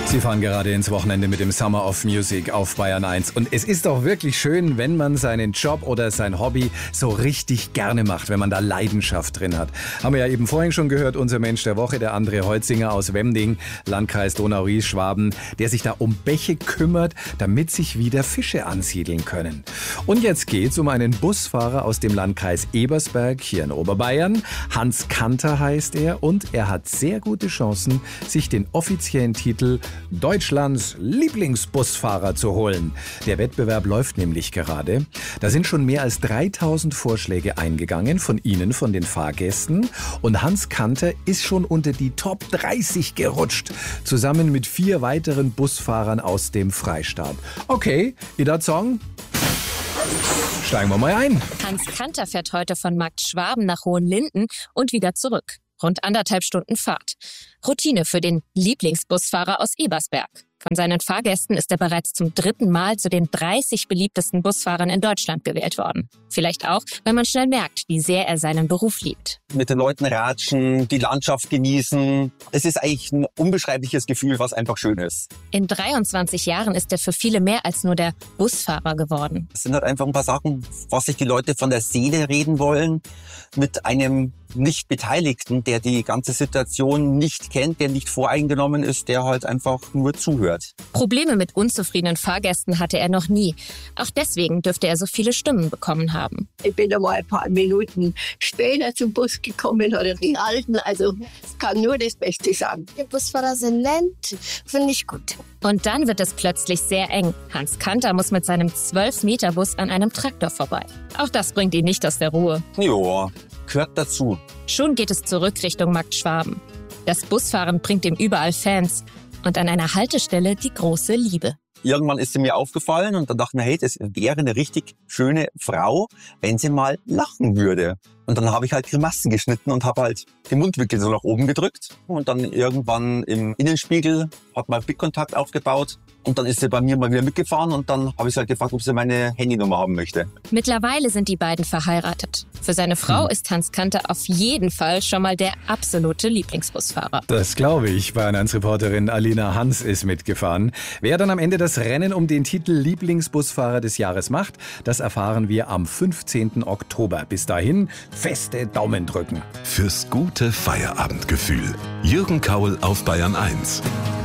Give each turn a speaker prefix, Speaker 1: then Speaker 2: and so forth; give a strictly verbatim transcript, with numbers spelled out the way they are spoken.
Speaker 1: Sie fahren gerade ins Wochenende mit dem Summer of Music auf Bayern eins. Und es ist doch wirklich schön, wenn man seinen Job oder sein Hobby so richtig gerne macht, wenn man da Leidenschaft drin hat. Haben wir ja eben vorhin schon gehört, unser Mensch der Woche, der André Holzinger aus Wemding, Landkreis Donau-Ries-Schwaben, der sich da um Bäche kümmert, damit sich wieder Fische ansiedeln können. Und jetzt geht's um einen Busfahrer aus dem Landkreis Ebersberg hier in Oberbayern. Hans Kanter heißt er und er hat sehr gute Chancen, sich den offiziellen Titel Deutschlands Lieblingsbusfahrer zu holen. Der Wettbewerb läuft nämlich gerade. Da sind schon mehr als dreitausend Vorschläge eingegangen von Ihnen, von den Fahrgästen. Und Hans Kanter ist schon unter die Top dreißig gerutscht, zusammen mit vier weiteren Busfahrern aus dem Freistaat. Okay, ihr da Song? Steigen wir mal ein.
Speaker 2: Hans Kanter fährt heute von Markt Schwaben nach Hohenlinden und wieder zurück. Rund anderthalb Stunden Fahrt. Routine für den Lieblingsbusfahrer aus Ebersberg. Von seinen Fahrgästen ist er bereits zum dritten Mal zu den dreißig beliebtesten Busfahrern in Deutschland gewählt worden. Vielleicht auch, weil man schnell merkt, wie sehr er seinen Beruf liebt.
Speaker 3: Mit den Leuten ratschen, die Landschaft genießen. Es ist eigentlich ein unbeschreibliches Gefühl, was einfach schön ist.
Speaker 2: In dreiundzwanzig Jahren ist er für viele mehr als nur der Busfahrer geworden.
Speaker 3: Es sind halt einfach ein paar Sachen, was sich die Leute von der Seele reden wollen, mit einem Nicht-Beteiligten, der die ganze Situation nicht kennt, der nicht voreingenommen ist, der halt einfach nur zuhört.
Speaker 2: Probleme mit unzufriedenen Fahrgästen hatte er noch nie. Auch deswegen dürfte er so viele Stimmen bekommen haben.
Speaker 4: Ich bin einmal ein paar Minuten später zum Bus gekommen oder die alten, also es kann nur das Beste sagen.
Speaker 5: Die Busfahrer sind nett, finde ich gut.
Speaker 2: Und dann wird es plötzlich sehr eng. Hans Kanter muss mit seinem zwölf Meter Bus an einem Traktor vorbei. Auch das bringt ihn nicht aus der Ruhe.
Speaker 3: Ja, gehört dazu.
Speaker 2: Schon geht es zurück Richtung Markt Schwaben. Das Busfahren bringt ihm überall Fans. Und an einer Haltestelle die große Liebe.
Speaker 3: Irgendwann ist sie mir aufgefallen und dann dachte ich mir, hey, das wäre eine richtig schöne Frau, wenn sie mal lachen würde. Und dann habe ich halt Grimassen geschnitten und habe halt den Mundwinkel so nach oben gedrückt. Und dann irgendwann im Innenspiegel hat mal Blickkontakt aufgebaut. Und dann ist sie bei mir mal wieder mitgefahren und dann habe ich sie halt gefragt, ob sie meine Handynummer haben möchte.
Speaker 2: Mittlerweile sind die beiden verheiratet. Für seine Frau hm. ist Hans Kanter auf jeden Fall schon mal der absolute Lieblingsbusfahrer.
Speaker 1: Das glaube ich. Bayern eins Reporterin Alina Hans ist mitgefahren. Wer dann am Ende das Rennen um den Titel Lieblingsbusfahrer des Jahres macht, das erfahren wir am fünfzehnten Oktober. Bis dahin feste Daumen drücken.
Speaker 6: Fürs gute Feierabendgefühl. Jürgen Kaul auf Bayern eins.